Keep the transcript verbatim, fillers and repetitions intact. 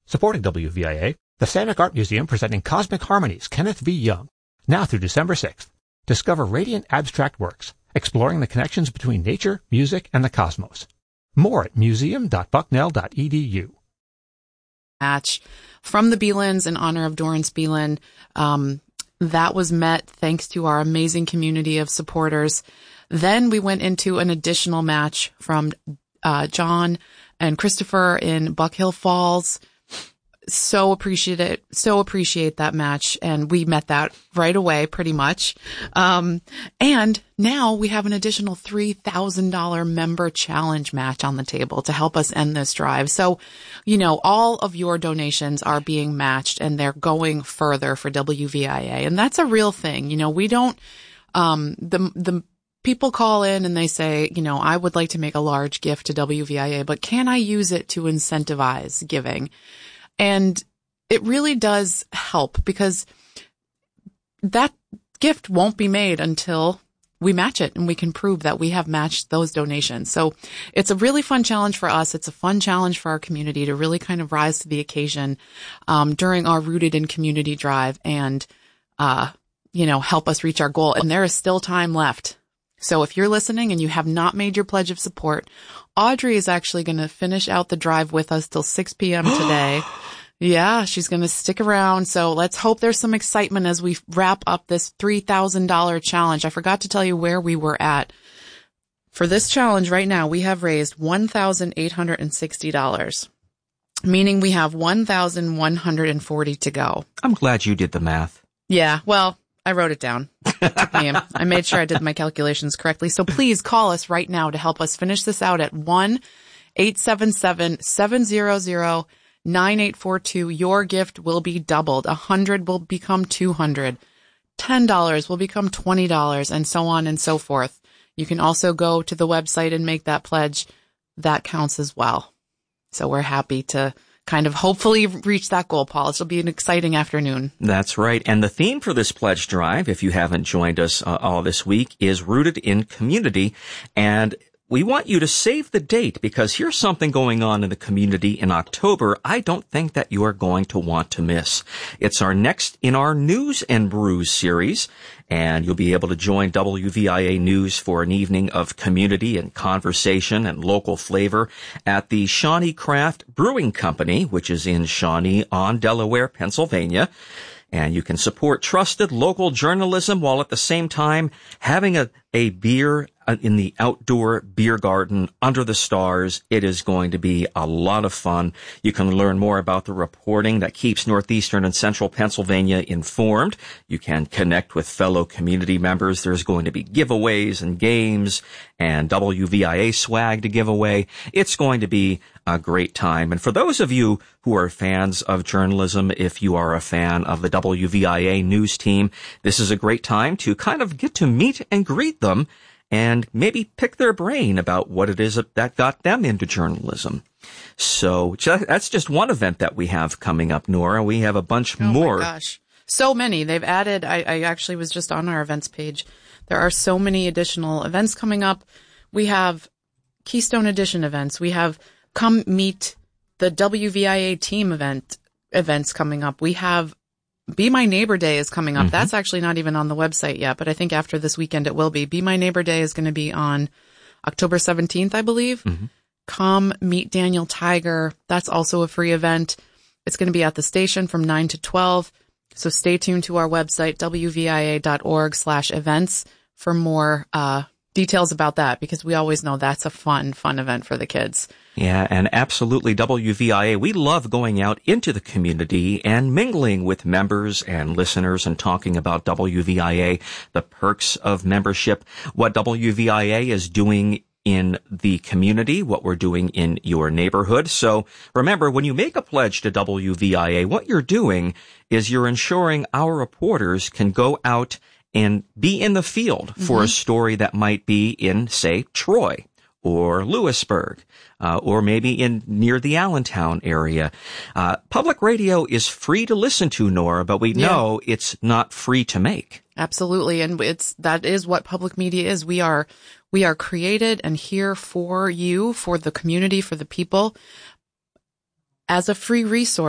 Supporting W V I A, the Samick Art Museum presenting Cosmic Harmonies, Kenneth V. Young, now through December sixth. Discover radiant abstract works, exploring the connections between nature, music, and the cosmos. More at museum dot bucknell dot e d u. Match from the Belins in honor of Dorrance Belin. Um, that was met thanks to our amazing community of supporters. Then we went into an additional match from uh, John and Christopher in Buck Hill Falls. So appreciate it. So appreciate that match. And we met that right away, pretty much. Um, and now we have an additional three thousand dollars member challenge match on the table to help us end this drive. So, you know, all of your donations are being matched and they're going further for W V I A. And that's a real thing. You know, we don't, um, the, the, people call in and they say, you know, I would like to make a large gift to W V I A, but can I use it to incentivize giving? And it really does help because that gift won't be made until we match it and we can prove that we have matched those donations. So it's a really fun challenge for us. It's a fun challenge for our community to really kind of rise to the occasion um, during our Rooted in Community drive and, uh, you know, help us reach our goal. And there is still time left. So if you're listening and you have not made your pledge of support, Audrey is actually going to finish out the drive with us till six p.m. today. Yeah, she's going to stick around. So let's hope there's some excitement as we wrap up this three thousand dollars challenge. I forgot to tell you where we were at. For this challenge right now, we have raised one thousand eight hundred sixty dollars, meaning we have one thousand one hundred forty dollars to go. I'm glad you did the math. Yeah, well, I wrote it down. I made sure I did my calculations correctly. So please call us right now to help us finish this out at one eight seven seven seven zero zero nine eight four two. Your gift will be doubled. A hundred will become two hundred. Ten dollars will become twenty dollars, and so on and so forth. You can also go to the website and make that pledge. That counts as well. So we're happy to kind of hopefully reach that goal, Paul. It'll be an exciting afternoon. That's right. And the theme for this pledge drive, if you haven't joined us uh, all this week, is Rooted in Community. And we want you to save the date because here's something going on in the community in October I don't think that you are going to want to miss. It's our next in our News and Brews series, and you'll be able to join W V I A News for an evening of community and conversation and local flavor at the Shawnee Craft Brewing Company, which is in Shawnee on Delaware, Pennsylvania. And you can support trusted local journalism while at the same time having a, a beer in the outdoor beer garden under the stars. It is going to be a lot of fun. You can learn more about the reporting that keeps northeastern and central Pennsylvania informed. You can connect with fellow community members. There's going to be giveaways and games and W V I A swag to give away. It's going to be a great time. And for those of you who are fans of journalism, if you are a fan of the W V I A news team, this is a great time to kind of get to meet and greet them and maybe pick their brain about what it is that got them into journalism. So that's just one event that we have coming up, Nora. We have a bunch oh more. Oh, my gosh. So many. They've added, I, I actually was just on our events page. There are so many additional events coming up. We have Keystone Edition events. We have Come Meet the W V I A team event events coming up. We have Be My Neighbor Day is coming up. Mm-hmm. That's actually not even on the website yet, but I think after this weekend it will be. Be My Neighbor Day is going to be on October seventeenth, I believe. Mm-hmm. Come Meet Daniel Tiger. That's also a free event. It's going to be at the station from nine to twelve. So stay tuned to our website, w v i a dot org slash events for more uh details about that, because we always know that's a fun, fun event for the kids. Yeah, and absolutely, W V I A, we love going out into the community and mingling with members and listeners and talking about W V I A, the perks of membership, what W V I A is doing in the community, what we're doing in your neighborhood. So remember, when you make a pledge to W V I A, what you're doing is you're ensuring our reporters can go out and be in the field for mm-hmm. a story that might be in, say, Troy or Lewisburg, uh, or maybe in near the Allentown area. Uh, public radio is free to listen to, Nora, but we know yeah. it's not free to make. Absolutely. And it's, that is what public media is. We are, we are created and here for you, for the community, for the people, as a free resource.